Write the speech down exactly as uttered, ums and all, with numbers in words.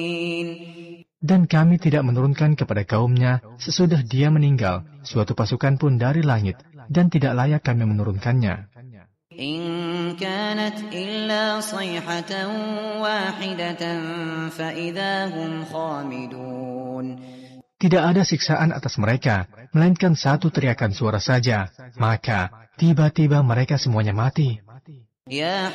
Dan kami tidak menurunkan kepada kaumnya sesudah dia meninggal suatu pasukan pun dari langit, dan tidak layak kami menurunkannya. In kanat illa sayhatan wahidatan fa idahum khamidun. Tidak ada siksaan atas mereka, melainkan satu teriakan suara saja, maka tiba-tiba mereka semuanya mati. Ya